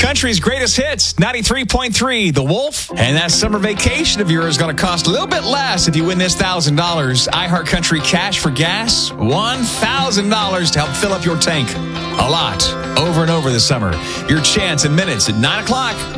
Country's greatest hits, 93.3, The Wolf. And that summer vacation of yours is going to cost a little bit less if you win this $1,000 iHeart Country Cash for Gas. $1,000 to help fill up your tank. A lot, over and over this summer. Your chance in minutes at 9 o'clock.